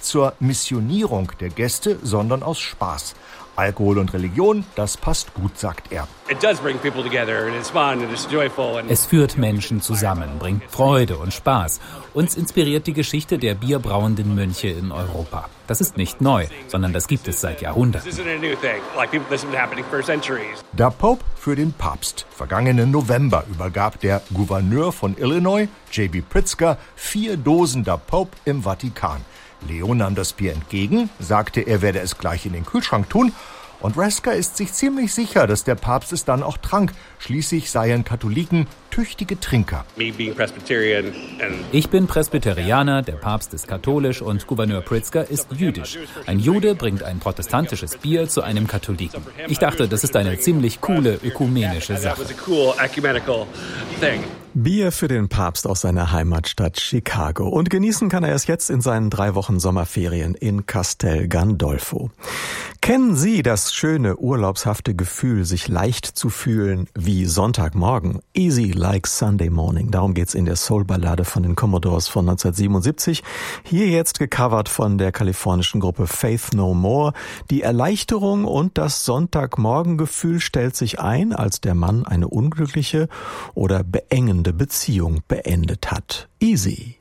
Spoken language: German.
zur Missionierung der Gäste, sondern aus Spaß. Alkohol und Religion, das passt gut, sagt er. Es führt Menschen zusammen, bringt Freude und Spaß. Uns inspiriert die Geschichte der bierbrauenden Mönche in Europa. Das ist nicht neu, sondern das gibt es seit Jahrhunderten. Der Pope für den Papst. Vergangenen November übergab der Gouverneur von Illinois, J.B. Pritzker, 4 Dosen der Pope im Vatikan. Leo nahm das Bier entgegen, sagte, er werde es gleich in den Kühlschrank tun. Und Rasker ist sich ziemlich sicher, dass der Papst es dann auch trank. Schließlich seien Katholiken tüchtige Trinker. Ich bin Presbyterianer, der Papst ist katholisch und Gouverneur Pritzker ist jüdisch. Ein Jude bringt ein protestantisches Bier zu einem Katholiken. Ich dachte, das ist eine ziemlich coole ökumenische Sache. Bier für den Papst aus seiner Heimatstadt Chicago. Und genießen kann er es jetzt in seinen 3 Wochen Sommerferien in Castel Gandolfo. Kennen Sie das schöne, urlaubshafte Gefühl, sich leicht zu fühlen wie Sonntagmorgen? Easy like Sunday morning. Darum geht's in der Soul-Ballade von den Commodores von 1977. Hier jetzt gecovert von der kalifornischen Gruppe Faith No More. Die Erleichterung und das Sonntagmorgengefühl stellt sich ein, als der Mann eine unglückliche oder beengende Beziehung beendet hat. Easy.